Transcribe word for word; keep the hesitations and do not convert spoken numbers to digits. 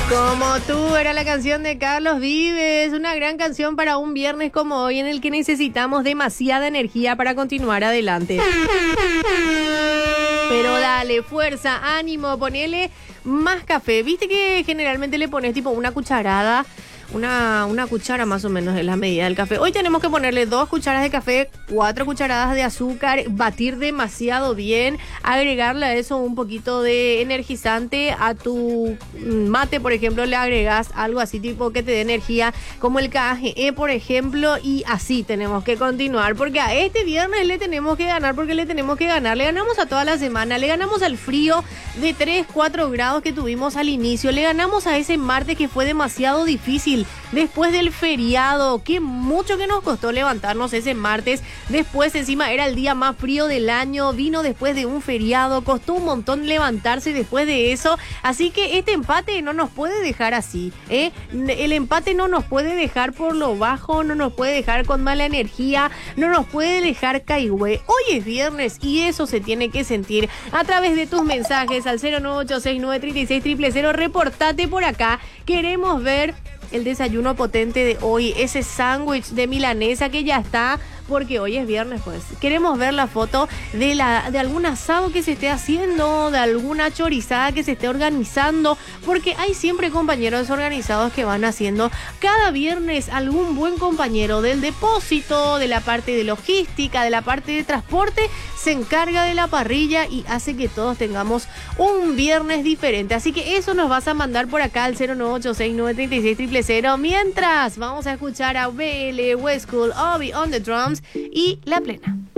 Como tú, era la canción de Carlos Vives, una gran canción para un viernes como hoy en el que necesitamos demasiada energía para continuar adelante. Pero dale, fuerza, ánimo, ponele más café. Viste que generalmente le pones tipo una cucharada, una, una cuchara más o menos es la medida del café. Hoy tenemos que ponerle dos cucharas de café, cuatro cucharadas de azúcar, batir demasiado bien, agregarle a eso un poquito de energizante. A tu mate, por ejemplo, le agregas algo así tipo que te dé energía, como el K G E, por ejemplo, y así tenemos que continuar, porque a este viernes le tenemos que ganar, porque le tenemos que ganar. Le ganamos a toda la semana, le ganamos al frío de tres, cuatro grados que tuvimos al inicio, le ganamos a ese martes que fue demasiado difícil. Después del feriado, qué mucho que nos costó levantarnos ese martes. Después encima era el día más frío del año, vino después de un feriado, costó un montón levantarse después de eso. Así que este empate no nos puede dejar así, ¿eh? El empate no nos puede dejar por lo bajo, no nos puede dejar con mala energía, no nos puede dejar caigüe. Hoy es viernes y eso se tiene que sentir a través de tus mensajes al cero nueve ocho seis nueve tres seis cero cero cero. Reportate por acá, queremos ver el desayuno potente de hoy, ese sándwich de milanesa que ya está, porque hoy es viernes, pues. Queremos ver la foto de la de algún asado que se esté haciendo, de alguna chorizada que se esté organizando, porque hay siempre compañeros organizados que van haciendo cada viernes. Algún buen compañero del depósito, de la parte de logística, de la parte de transporte, se encarga de la parrilla y hace que todos tengamos un viernes diferente. Así que eso nos vas a mandar por acá al cero nueve ocho seis nueve tres seis cero cero cero. Mientras, vamos a escuchar a B L, West Cool, Obi on the drums y La Plena.